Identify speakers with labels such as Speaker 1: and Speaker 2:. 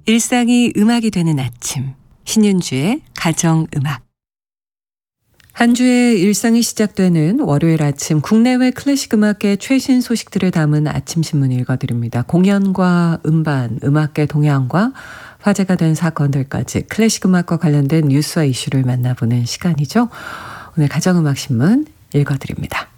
Speaker 1: 일상이 음악이 되는 아침, 신윤주의 가정음악. 한 주의 일상이 시작되는 월요일 아침, 국내외 클래식 음악계 최신 소식들을 담은 아침 신문 읽어드립니다. 공연과 음반, 음악계 동향과 화제가 된 사건들까지 클래식 음악과 관련된 뉴스와 이슈를 만나보는 시간이죠. 오늘 가정음악 신문 읽어드립니다.